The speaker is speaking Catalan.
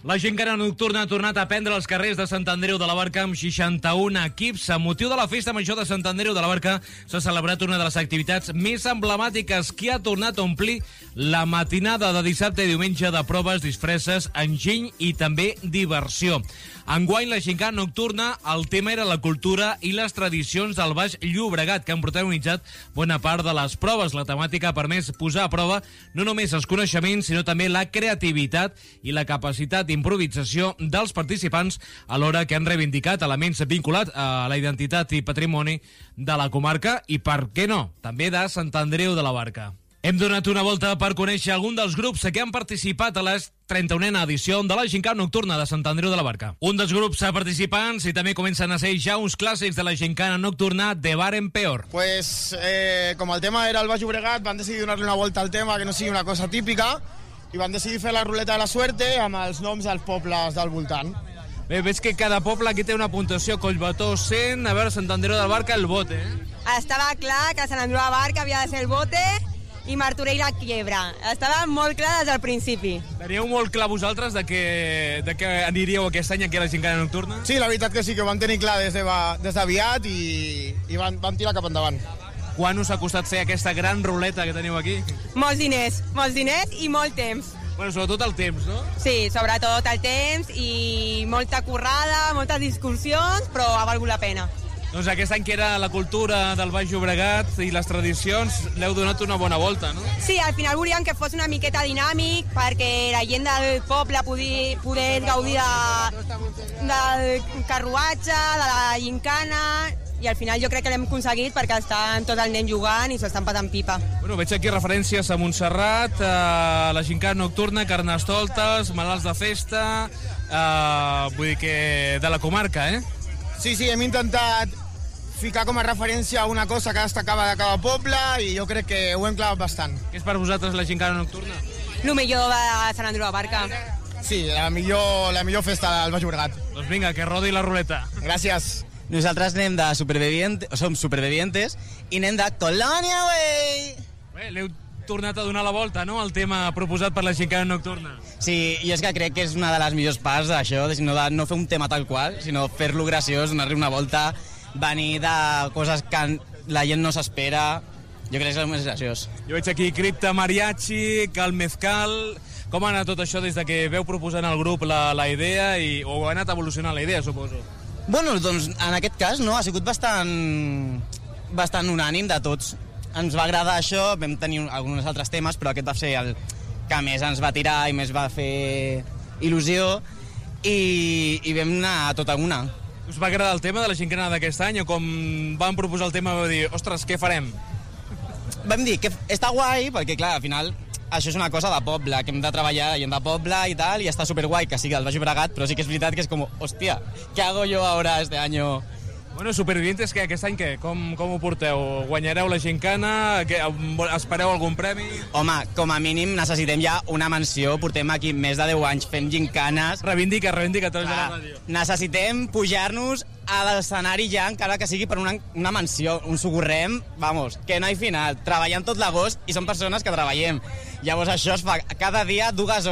La gincana nocturna ha tornat a prendre els carrers de Sant Andreu de la Barca amb 61 equips. Amb motiu de la Festa Major de Sant Andreu de la Barca s'ha celebrat una de les activitats més emblemàtiques que ha tornat a omplir la matinada de dissabte i diumenge de proves, disfresses, enginy i també diversió. Enguany, la gincana nocturna, el tema era la cultura i les tradicions del Baix Llobregat, que han protagonitzat bona part de les proves. La temàtica ha permès posar a prova no només els coneixements, sinó també la creativitat i la capacitat d'improvisació dels participants, alhora que han reivindicat elements vinculats a la identitat i patrimoni de la comarca i, per què no, també de Sant Andreu de la Barca. Hem donat una volta per conèixer algun dels grups que han participat a la 31a edició de la gincana nocturna de Sant Andreu de la Barca. Un dels grups participants, i també comencen a ser ja uns clàssics de la gincana nocturna, de bar en peor. Pues, com el tema era el Baix Llobregat, van decidir donar-li una volta al tema que no sigui una cosa típica i van decidir fer la ruleta de la suerte amb els noms dels pobles del voltant. Bé, veig que cada poble aquí té una puntuació. Collbató 100, a veure, Sant Andreu de la Barca, el bote. Estava clar que Sant Andreu de la Barca havia de ser el bote i Martorell la quiebra. Estava molt clar des del principi. Teníeu molt clar vosaltres de que aniríeu aquest any aquí a la gincana nocturna? Sí, la veritat que sí, que ho van tenir clar des d'aviat i van tirar cap endavant. Quan us ha costat fer aquesta gran ruleta que teniu aquí? Molts diners i molt temps. Bueno, sobretot el temps, no? Sí, sobretot el temps i molta currada, moltes discussions, però ha valgut la pena. Doncs aquest any que era la cultura del Baix Llobregat i les tradicions, l'heu donat una bona volta, no? Sí, al final volíem que fos una miqueta dinàmic perquè la gent del poble poder gaudir del carruatge, de la gincana, i al final jo crec que l'hem aconseguit perquè estan tot el nen jugant i s'ho estan patant pipa. Bueno, veig aquí referències a Montserrat, a la gincana nocturna, Carnestoltes, malalts de festa, vull dir que de la comarca, eh? Sí, hem intentat ficar com a referència a una cosa que destacava de cada poble i jo crec que ho hem clavat bastant. Què és per vosaltres la gincana nocturna? El millor de Sant Andreu de la Barca. Sí, la millor festa del Baix Llobregat. Doncs vinga, que rodi la ruleta. Gràcies. Nosaltres anem de som supervivientes i anem de Colònia, wey! Bé, l'heu tornat a donar la volta, no?, el tema proposat per la gincana nocturna. Sí, i és que crec que és una de les millors parts d'això, de no fer un tema tal qual, sinó fer-lo graciós, donar-li una volta, venir de coses que la gent no s'espera. Jo crec que és el més graciós. Jo veig aquí Cripta Mariachi, Cal Mezcal. Com ha anat tot això des de que veu proposant al grup la idea o ha anat evolucionant la idea, suposo? Bueno, doncs en aquest cas no, ha sigut bastant unànim de tots. Ens va agradar això, vam tenir alguns altres temes, però aquest va ser el que més ens va tirar i més va fer il·lusió i vam anar a tota una. Us va agradar el tema de la gincana d'aquest any o com van proposar el tema vau dir, ostres, què farem? Vam dir que està guai perquè, clar, al final això és una cosa de poble, que hem de treballar gent de poble i tal, i està superguai que sigui el Baix Llobregat, però sí que és veritat que és com, hòstia, què hago yo ahora este año? Bueno, Supervivientes, que aquest any què? Com ho porteu? Guanyareu la gincana? Espereu algun premi? Home, com a mínim necessitem ja una menció. Portem aquí més de 10 anys fent gincanes. Reivindica tots de la ràdio. Necessitem pujar-nos a l'escenari ja, encara que sigui per una menció. Un sogorrem, vamos, que no hi final. Treballant tot l'agost i són persones que treballem. Llavors això es fa cada dia 2 hores.